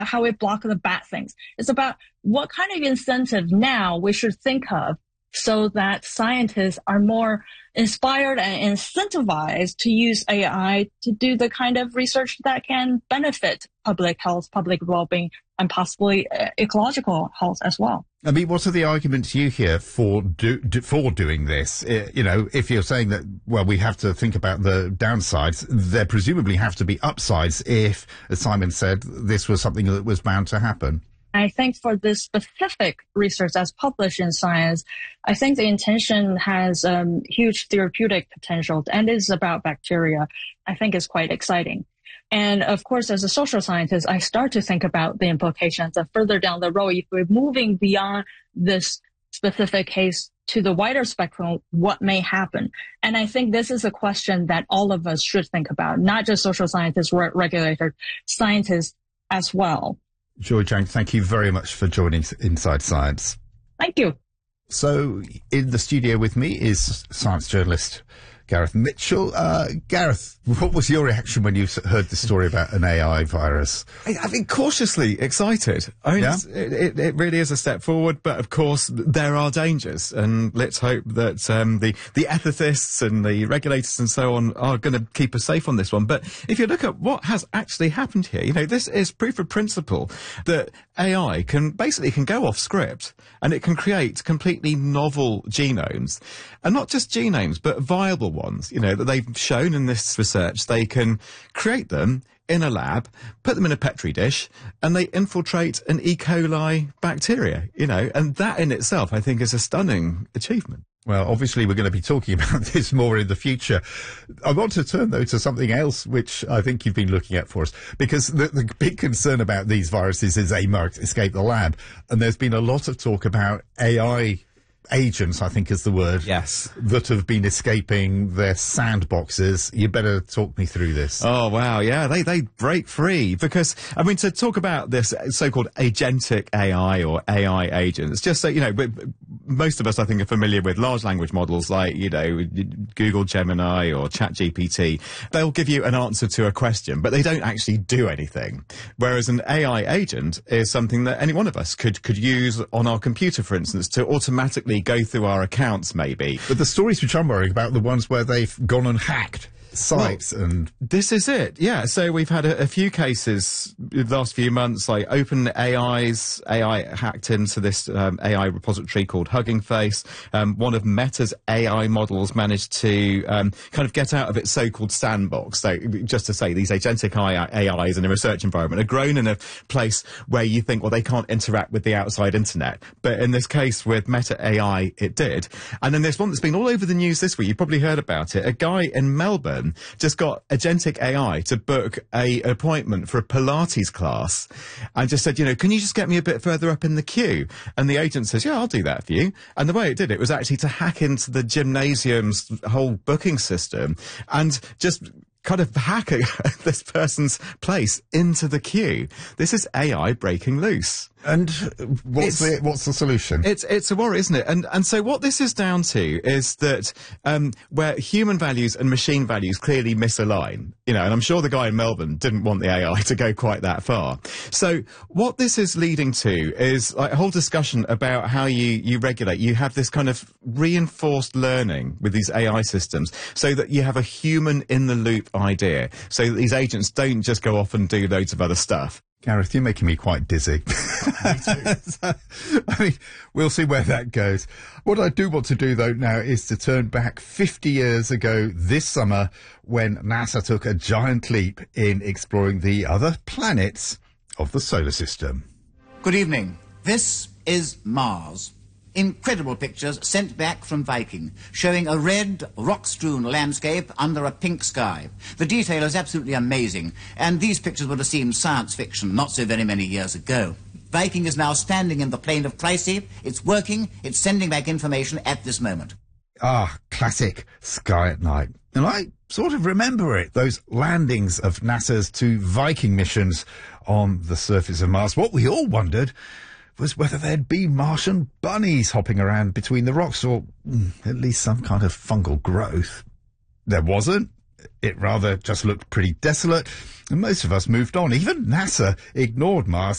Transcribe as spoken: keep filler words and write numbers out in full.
how we block the bad things. It's about what kind of incentive now we should think of so that scientists are more inspired and incentivized to use A I to do the kind of research that can benefit public health, public well-being, and possibly uh, ecological health as well. I mean, what are the arguments you hear for do, do, for doing this? Uh, you know, if you're saying that, well, we have to think about the downsides, there presumably have to be upsides if, as Simon said, this was something that was bound to happen. I think for this specific research that's published in Science, I think the intention has um, huge therapeutic potential and is about bacteria. I think is quite exciting. And of course, as a social scientist, I start to think about the implications of further down the road, if we're moving beyond this specific case to the wider spectrum, what may happen? And I think this is a question that all of us should think about, not just social scientists, re- regulators, scientists as well. Joy Zhang, thank you very much for joining Inside Science. Thank you. So in the studio with me is science journalist Gareth Mitchell. Uh, Gareth, what was your reaction when you heard the story about an A I virus? I, I think cautiously excited. I mean, Yeah? it, it, it really is a step forward, but of course there are dangers, and let's hope that um, the the ethicists and the regulators and so on are going to keep us safe on this one. But if you look at what has actually happened here, you know, this is proof of principle that A I can basically can go off script and it can create completely novel genomes, and not just genomes, but viable ones. Ones, you know, that they've shown in this research, they can create them in a lab, put them in a Petri dish, and they infiltrate an E. coli bacteria, you know, and that in itself, I think, is a stunning achievement. Well, obviously, we're going to be talking about this more in the future. I want to turn, though, to something else, which I think you've been looking at for us, because the, the big concern about these viruses is they might escape the lab. And there's been a lot of talk about A I agents, I think is the word. Yes. That have been escaping their sandboxes. You better talk me through this. Oh, wow. Yeah, they, they break free because, I mean, to talk about this so-called agentic A I or A I agents, just so, you know, most of us, I think, are familiar with large language models like, you know, Google Gemini or ChatGPT. They'll give you an answer to a question, but they don't actually do anything. Whereas an A I agent is something that any one of us could, could use on our computer, for instance, to automatically go through our accounts, maybe. But the stories which I'm worrying about, the ones where they've gone and hacked sites well, and... This is it, yeah. So we've had a, a few cases the last few months, like OpenAI's A I hacked into this um, A I repository called Hugging Face. Um, one of Meta's A I models managed to um, kind of get out of its so-called sandbox. So just to say, these agentic A Is in a research environment are grown in a place where you think, well, they can't interact with the outside internet. But in this case with Meta A I, it did. And then there's one that's been all over the news this week. You've probably heard about it. A guy in Melbourne just got agentic A I to book a, an appointment for a Pilates class and just said, you know, can you just get me a bit further up in the queue? And the agent says, yeah, I'll do that for you. And the way it did it was actually to hack into the gymnasium's whole booking system and just kind of hack this person's place into the queue. This is A I breaking loose. And what's the what's the solution? It's it's a worry, isn't it? And and so what this is down to is that um, where human values and machine values clearly misalign, you know, and I'm sure the guy in Melbourne didn't want the A I to go quite that far. So what this is leading to is like a whole discussion about how you you regulate. You have this kind of reinforced learning with these A I systems, so that you have a human in the loop idea, so that these agents don't just go off and do loads of other stuff. Gareth, you're making me quite dizzy. Me too. So, I mean, we'll see where that goes. What I do want to do, though, now is to turn back fifty years ago this summer when NASA took a giant leap in exploring the other planets of the solar system. Good evening. This is Mars. Incredible pictures sent back from Viking, showing a red, rock-strewn landscape under a pink sky. The detail is absolutely amazing, and these pictures would have seemed science fiction not so very many years ago. Viking is now standing in the plain of Chryse. It's working. It's sending back information at this moment. Ah, classic Sky at Night. And I sort of remember it, those landings of NASA's two Viking missions on the surface of Mars. What we all wondered was whether there'd be Martian bunnies hopping around between the rocks, or mm, at least some kind of fungal growth. There wasn't. It rather just looked pretty desolate, and most of us moved on. Even NASA ignored Mars